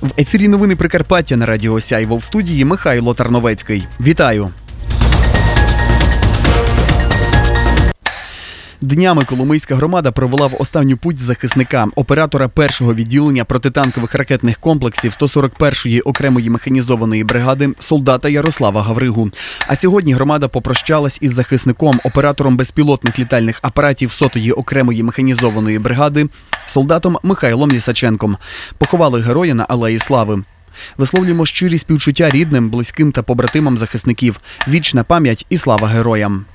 В ефірі новини Прикарпаття на радіо Сяйво, в студії Михайло Тарновецький. Вітаю! Днями Коломийська громада провела в останню путь захисника, оператора першого відділення протитанкових ракетних комплексів 141-ї окремої механізованої бригади солдата Ярослава Гавригу. А сьогодні громада попрощалась із захисником, оператором безпілотних літальних апаратів 100-ї окремої механізованої бригади, солдатом Михайлом Лісаченком. Поховали героя на Алеї Слави. Висловлюємо щирі співчуття рідним, близьким та побратимам захисників. Вічна пам'ять і слава героям.